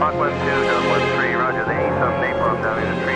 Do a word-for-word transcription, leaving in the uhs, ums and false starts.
Hawk one two, Dub one three, roger, they need some napalm down in the tree.